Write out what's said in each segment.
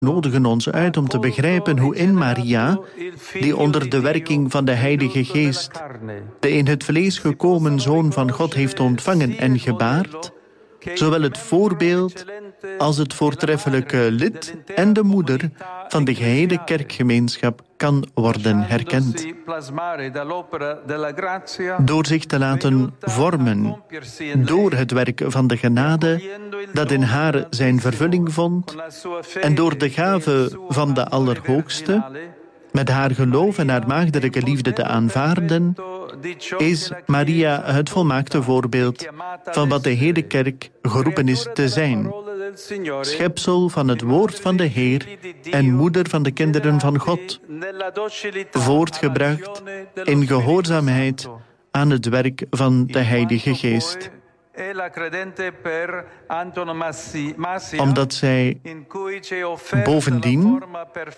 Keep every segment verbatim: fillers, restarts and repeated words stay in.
nodigen ons uit om te begrijpen hoe in Maria, die onder de werking van de Heilige Geest de in het vlees gekomen Zoon van God heeft ontvangen en gebaard, zowel het voorbeeld als het voortreffelijke lid en de moeder van de gehele kerkgemeenschap kan worden herkend. Door zich te laten vormen door het werk van de genade dat in haar zijn vervulling vond en door de gave van de Allerhoogste, met haar geloof en haar maagdelijke liefde te aanvaarden, is Maria het volmaakte voorbeeld van wat de hele kerk geroepen is te zijn. Schepsel van het woord van de Heer en moeder van de kinderen van God, voortgebracht in gehoorzaamheid aan het werk van de Heilige Geest. Omdat zij bovendien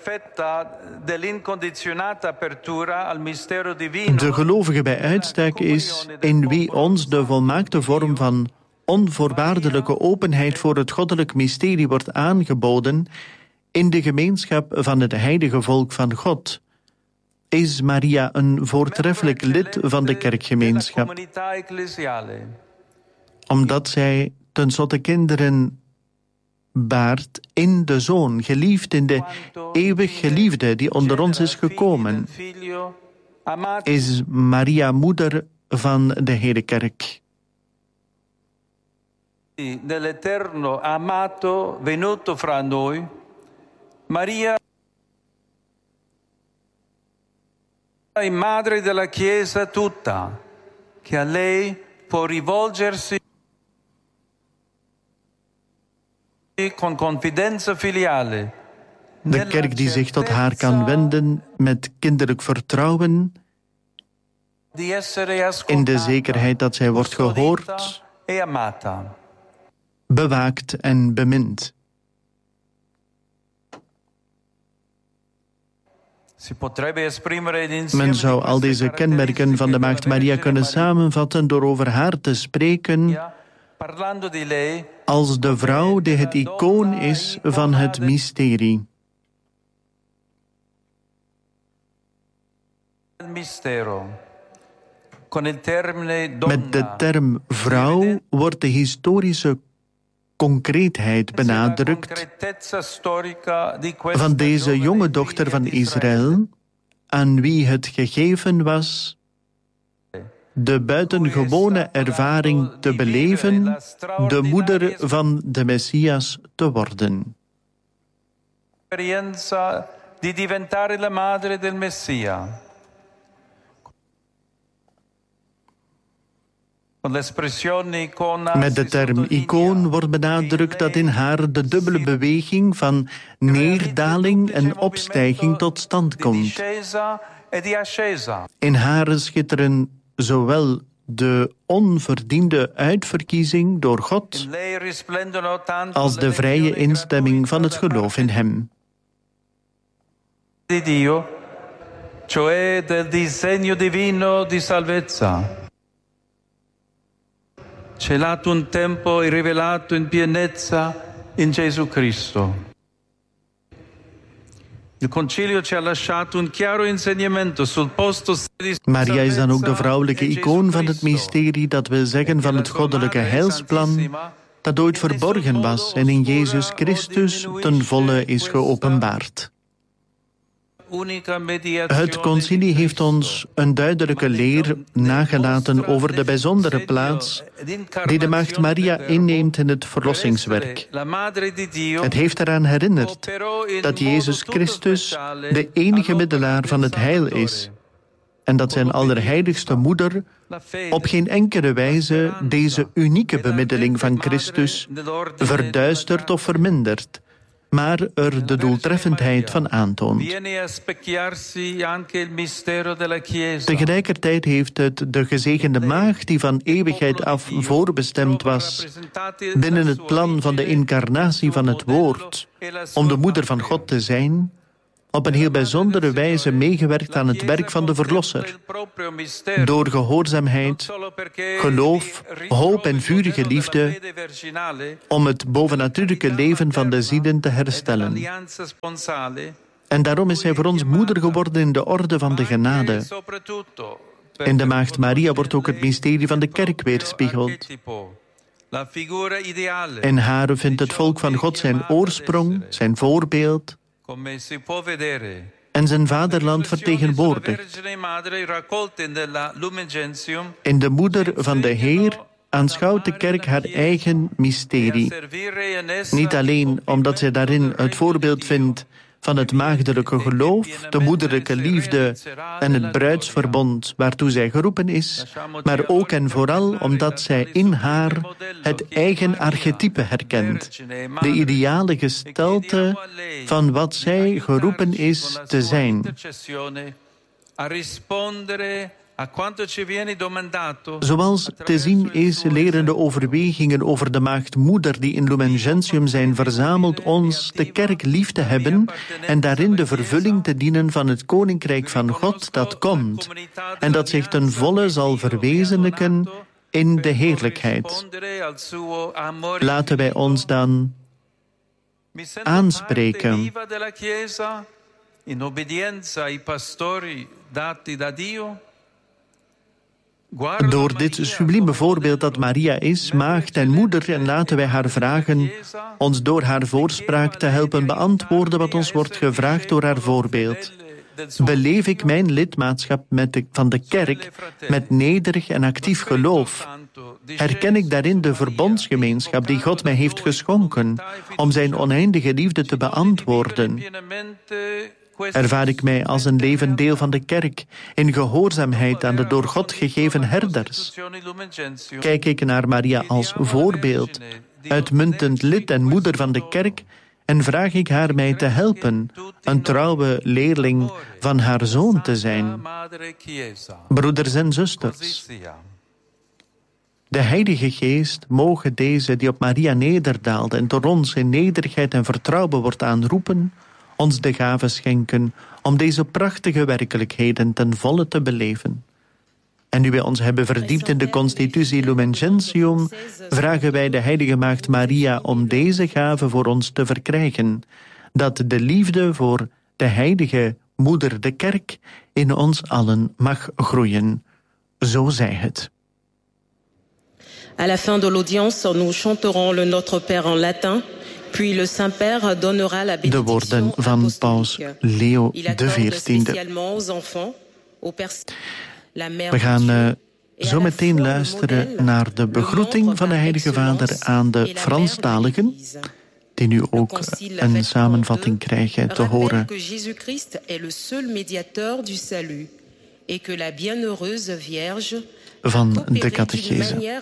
de gelovige bij uitstek is, in wie ons de volmaakte vorm van onvoorwaardelijke openheid voor het goddelijk mysterie wordt aangeboden in de gemeenschap van het heilige volk van God, is Maria een voortreffelijk lid van de kerkgemeenschap. Omdat zij tenslotte kinderen baart in de Zoon, geliefd in de eeuwig geliefde die onder ons is gekomen, is Maria moeder van de hele kerk. Dell'eterno amato venuto fra noi, Maria è madre della Chiesa tutta, che a lei può rivolgersi con confidenza filiale. De kerk die zich tot haar kan wenden met kinderlijk vertrouwen, in de zekerheid dat zij wordt gehoord, bewaakt en bemind. Men zou al deze kenmerken van de Maagd Maria kunnen samenvatten door over haar te spreken als de vrouw die het icoon is van het mysterie. Met de term vrouw wordt de historische concreetheid benadrukt van deze jonge dochter van Israël, aan wie het gegeven was de buitengewone ervaring te beleven, de moeder van de Messias te worden. Di diventare la madre del Messia. Met de term icoon wordt benadrukt dat in haar de dubbele beweging van neerdaling en opstijging tot stand komt. In haar schitteren zowel de onverdiende uitverkiezing door God als de vrije instemming van het geloof in Hem. Di Dio, cioè del disegno divino di salvezza. Celato un tempo e rivelato in pienezza in Gesù Cristo. Il concilio ci ha lasciato un chiaro insegnamento sul posto di Maria is dan ook de vrouwelijke icoon van het mysterie, dat wil zeggen van het goddelijke heilsplan, dat ooit verborgen was en in Jezus Christus ten volle is geopenbaard. Het concilie heeft ons een duidelijke leer nagelaten over de bijzondere plaats die de Maagd Maria inneemt in het verlossingswerk. Het heeft eraan herinnerd dat Jezus Christus de enige middelaar van het heil is en dat zijn allerheiligste moeder op geen enkele wijze deze unieke bemiddeling van Christus verduistert of vermindert, maar er de doeltreffendheid van aantoont. Tegelijkertijd heeft het de gezegende maagd die van eeuwigheid af voorbestemd was binnen het plan van de incarnatie van het woord om de moeder van God te zijn, op een heel bijzondere wijze meegewerkt aan het werk van de Verlosser. Door gehoorzaamheid, geloof, hoop en vurige liefde om het bovennatuurlijke leven van de zielen te herstellen. En daarom is hij voor ons moeder geworden in de orde van de genade. In de Maagd Maria wordt ook het mysterie van de kerk weerspiegeld. In haar vindt het volk van God zijn oorsprong, zijn voorbeeld en zijn vaderland vertegenwoordigd. In de moeder van de Heer aanschouwt de kerk haar eigen mysterie. Niet alleen omdat zij daarin het voorbeeld vindt van het maagdelijke geloof, de moederlijke liefde en het bruidsverbond waartoe zij geroepen is, maar ook en vooral omdat zij in haar het eigen archetype herkent, de ideale gestalte van wat zij geroepen is te zijn. Zoals te zien is, leren de overwegingen over de Maagd Moeder die in Lumen Gentium zijn verzameld ons de kerk lief te hebben en daarin de vervulling te dienen van het Koninkrijk van God dat komt en dat zich ten volle zal verwezenlijken in de heerlijkheid. Laten wij ons dan aanspreken in obbedienza ai pastori dati da Dio. Door dit sublieme voorbeeld dat Maria is, maagd en moeder, en laten wij haar vragen ons door haar voorspraak te helpen beantwoorden wat ons wordt gevraagd door haar voorbeeld. Beleef ik mijn lidmaatschap met de, van de kerk met nederig en actief geloof? Herken ik daarin de verbondsgemeenschap die God mij heeft geschonken om zijn oneindige liefde te beantwoorden? Ervaar ik mij als een levend deel van de kerk, in gehoorzaamheid aan de door God gegeven herders? Kijk ik naar Maria als voorbeeld, uitmuntend lid en moeder van de kerk, en vraag ik haar mij te helpen, een trouwe leerling van haar zoon te zijn. Broeders en zusters, de Heilige Geest mogen deze die op Maria nederdaalde en door ons in nederigheid en vertrouwen wordt aanroepen, ons de gave schenken om deze prachtige werkelijkheden ten volle te beleven. En nu wij ons hebben verdiept in de constitutie Lumen Gentium, vragen wij de Heilige Maagd Maria om deze gave voor ons te verkrijgen, dat de liefde voor de Heilige Moeder de Kerk in ons allen mag groeien. Zo zij het. À la fin de l'audience, nous chanterons le Notre Père en latin. De woorden van paus Leo de veertiende. We gaan uh, zo meteen luisteren naar de begroeting van de Heilige Vader aan de Franstaligen, die nu ook een samenvatting krijgen te horen. Van de catechese.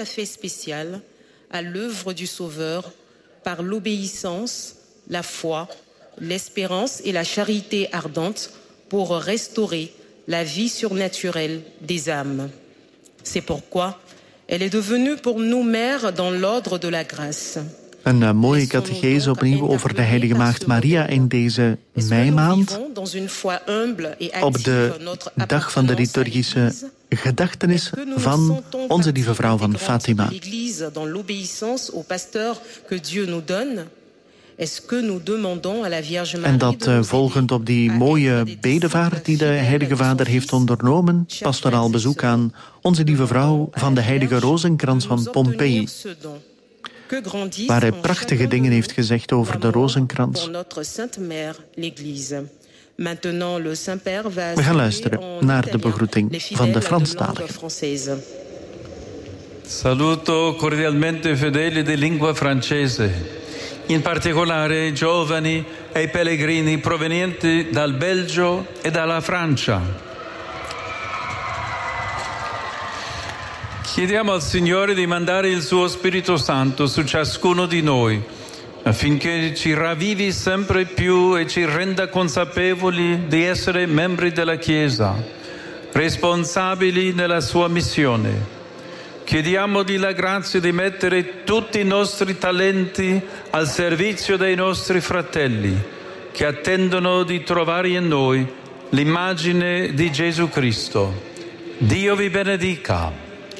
Par l'obéissance, la foi, l'espérance et la charité ardente pour restaurer la vie surnaturelle des âmes. C'est pourquoi elle est devenue pour nous mère dans l'ordre de la grâce. Een uh, mooie catechese opnieuw over de Heilige Maagd Maria in deze meimaand. Op de dag van de liturgische gedachtenis van onze lieve vrouw van Fatima. En dat uh, volgend op die mooie bedevaart die de Heilige Vader heeft ondernomen, pastoraal bezoek aan onze lieve vrouw van de Heilige Rozenkrans van Pompeii, waar hij prachtige dingen heeft gezegd over de rozenkrans. We gaan luisteren naar de begroeting van de Franstaligen. Saluto cordialmente fedeli di lingua francese, in particolare giovani e pellegrini provenienti dal Belgio e dalla Francia. Chiediamo al Signore di mandare il suo Spirito Santo su ciascuno di noi, affinché ci ravvivi sempre più e ci renda consapevoli di essere membri della Chiesa, responsabili nella sua missione. Chiediamogli la grazia di mettere tutti i nostri talenti al servizio dei nostri fratelli, che attendono di trovare in noi l'immagine di Gesù Cristo. Dio vi benedica.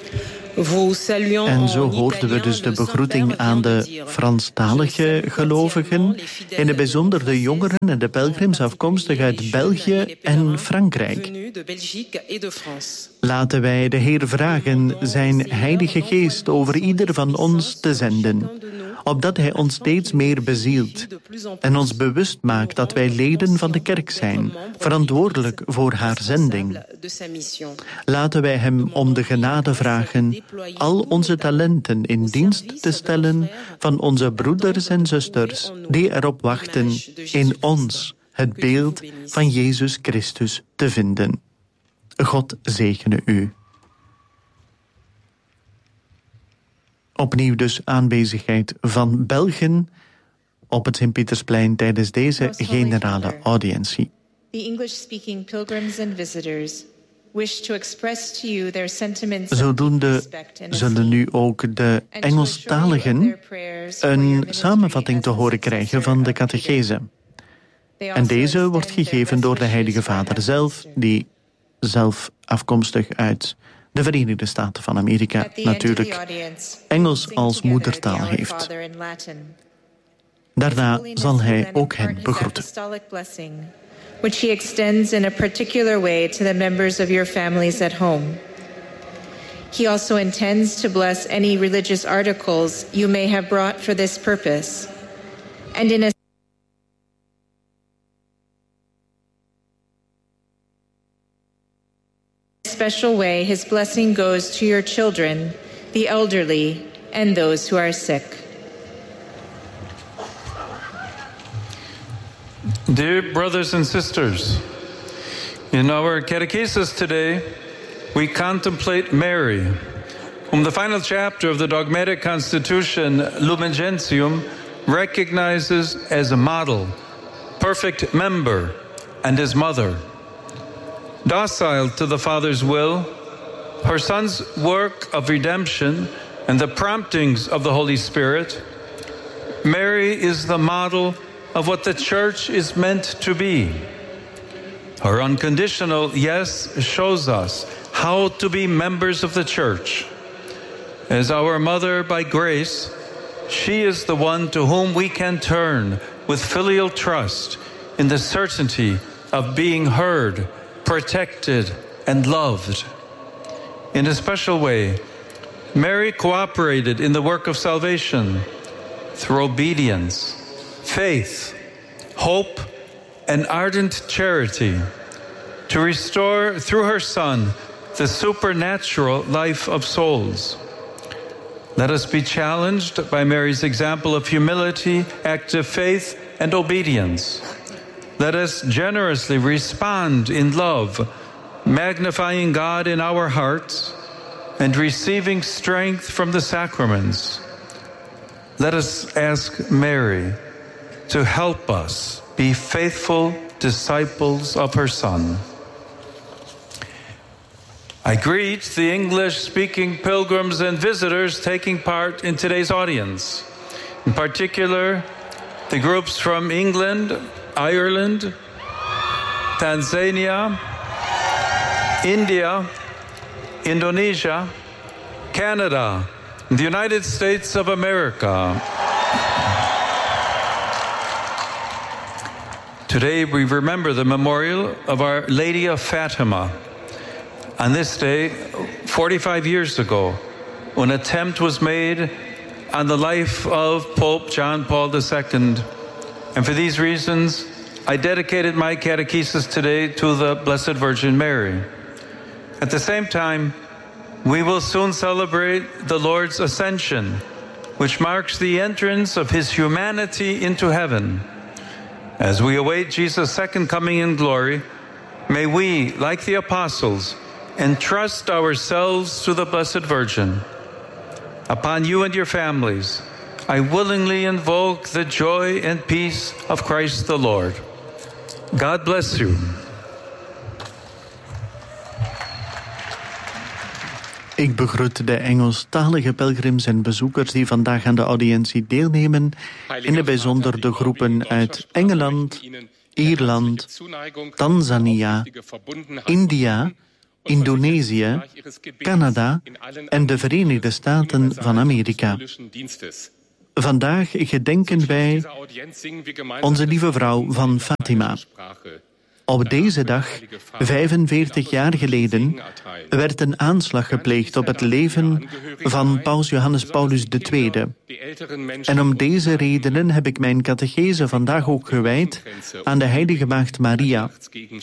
En zo hoorden we dus de begroeting aan de Franstalige gelovigen, in het bijzonder de jongeren en de pelgrims afkomstig uit België en Frankrijk. Laten wij de Heer vragen zijn Heilige Geest over ieder van ons te zenden, opdat Hij ons steeds meer bezielt en ons bewust maakt dat wij leden van de kerk zijn, verantwoordelijk voor haar zending. Laten wij Hem om de genade vragen al onze talenten in dienst te stellen van onze broeders en zusters die erop wachten in ons het beeld van Jezus Christus te vinden. God zegene u. Opnieuw dus aanwezigheid van Belgen op het Sint-Pietersplein tijdens deze generale audiëntie. The English-speaking pilgrims and visitors wish to express to you their sentiments. Zodoende zullen nu ook de Engelstaligen een samenvatting te horen krijgen van de catechese. En deze wordt gegeven door de Heilige Vader zelf, die zelf afkomstig uit de Verenigde Staten van Amerika natuurlijk Engels als moedertaal heeft. Daarna zal hij ook hen begroeten. Which he extends in a particular way to the members of your families at home. He also intends to bless any religious articles you may have brought for this purpose. And in a special way, his blessing goes to your children, the elderly, and those who are sick. Dear brothers and sisters, in our catechesis today, we contemplate Mary, whom the final chapter of the dogmatic constitution Lumen Gentium recognizes as a model, perfect member, and as mother. Docile to the Father's will, her Son's work of redemption, and the promptings of the Holy Spirit, Mary is the model of what the Church is meant to be. Her unconditional yes shows us how to be members of the Church. As our mother by grace, she is the one to whom we can turn with filial trust in the certainty of being heard, protected, and loved. In a special way, Mary cooperated in the work of salvation through obedience, faith, hope, and ardent charity to restore through her Son the supernatural life of souls. Let us be challenged by Mary's example of humility, active faith, and obedience. Let us generously respond in love, magnifying God in our hearts and receiving strength from the sacraments. Let us ask Mary to help us be faithful disciples of her Son. I greet the English-speaking pilgrims and visitors taking part in today's audience. In particular, the groups from England, Ireland, Tanzania, India, Indonesia, Canada, and the United States of America. Today we remember the memorial of Our Lady of Fatima. On this day, forty-five years ago, an attempt was made on the life of Pope John Paul the Second. And for these reasons, I dedicated my catechesis today to the Blessed Virgin Mary. At the same time, we will soon celebrate the Lord's Ascension, which marks the entrance of his humanity into heaven. As we await Jesus' second coming in glory, may we, like the apostles, entrust ourselves to the Blessed Virgin. Upon you and your families, I willingly invoke the joy and peace of Christ the Lord. God bless you. Ik begroet de Engelstalige pelgrims en bezoekers die vandaag aan de audiëntie deelnemen, in het bijzonder de groepen uit Engeland, Ierland, Tanzania, India, Indonesië, Canada en de Verenigde Staten van Amerika. Vandaag gedenken wij onze lieve vrouw van Fatima. Op deze dag, vijfenveertig jaar geleden, werd een aanslag gepleegd op het leven van paus Johannes Paulus de Tweede. En om deze redenen heb ik mijn catechese vandaag ook gewijd aan de heilige maagd Maria.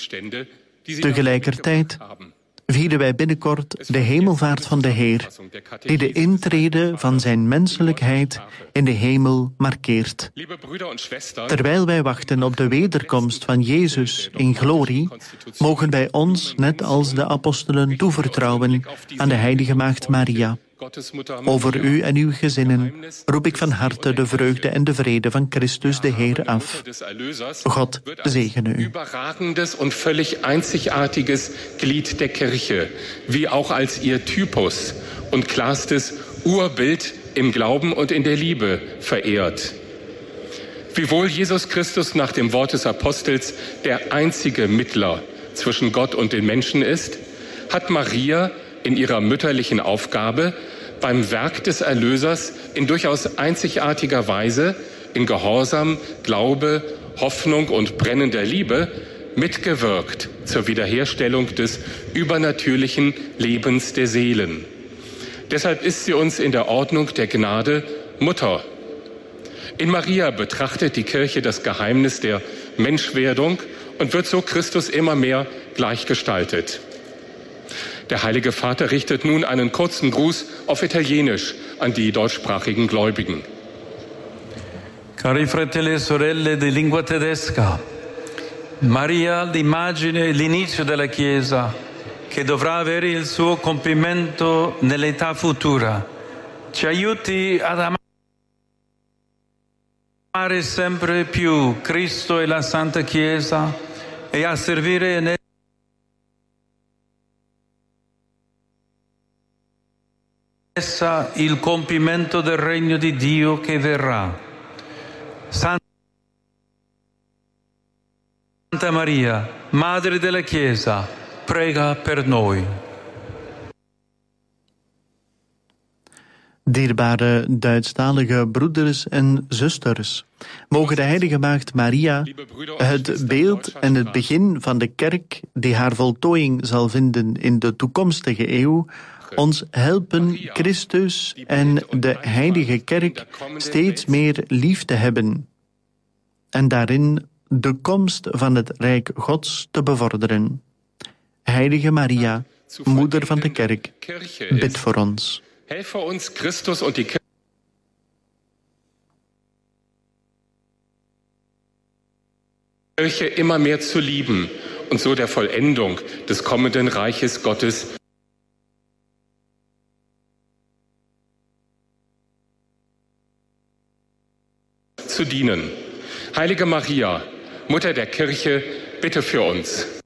Tegelijkertijd vieren wij binnenkort de hemelvaart van de Heer, die de intrede van zijn menselijkheid in de hemel markeert. Terwijl wij wachten op de wederkomst van Jezus in glorie, mogen wij ons, net als de apostelen, toevertrouwen aan de heilige maagd Maria. Over u en uw gezinnen roep ik van harte de vreugde en de vrede van Christus de Heer af. God zegene u. Überragendes und völlig einzigartiges Glied der Kirche, wie auch als ihr Typus und klarstes Urbild im Glauben und in der Liebe verehrt. Wiewohl Jesus Christus nach dem Wort des Apostels der einzige Mittler zwischen Gott und den Menschen ist, hat Maria in ihrer mütterlichen Aufgabe beim Werk des Erlösers in durchaus einzigartiger Weise, in Gehorsam, Glaube, Hoffnung und brennender Liebe mitgewirkt zur Wiederherstellung des übernatürlichen Lebens der Seelen. Deshalb ist sie uns in der Ordnung der Gnade Mutter. In Maria betrachtet die Kirche das Geheimnis der Menschwerdung und wird so Christus immer mehr gleichgestaltet. Der Heilige Vater richtet nun einen kurzen Gruß auf Italienisch an die deutschsprachigen Gläubigen. Cari fratelli e sorelle di lingua tedesca, Maria, l'immagine e l'inizio della Chiesa, che dovrà avere il suo compimento nell'età futura, ci aiuti ad amare sempre più Cristo e la Santa Chiesa e a servire nel essa il compimento del regno di Dio che verrà. Santa Maria, Madre della Chiesa, prega per noi. Dierbare Duitsstalige broeders en zusters, mogen de heilige maagd Maria het beeld en het begin van de kerk die haar voltooiing zal vinden in de toekomstige eeuw ons helpen Christus en de heilige kerk steeds meer lief te hebben en daarin de komst van het Rijk Gods te bevorderen. Heilige Maria, moeder van de kerk, bid voor ons. Helfe uns Christus und die Kirche immer mehr zu lieben und so der Vollendung des kommenden Reiches Gottes zu dienen. Heilige Maria, Mutter der Kirche, bitte für uns.